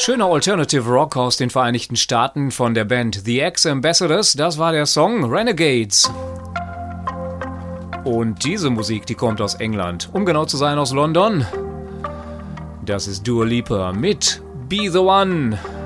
Schöner Alternative Rock aus den Vereinigten Staaten von der Band The Ex-Ambassadors. Das war der Song Renegades. Und diese Musik, die kommt aus England. Um genau zu sein, aus London. Das ist Dua Lipa mit Be The One.